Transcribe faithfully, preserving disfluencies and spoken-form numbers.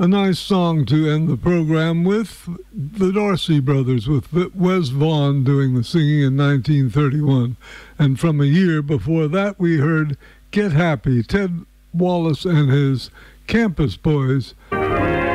A nice song to end the program with, the Dorsey Brothers, with Wes Vaughn doing the singing in nineteen thirty-one. And from a year before that, we heard Get Happy, Ted Wallace and his Campus Boys.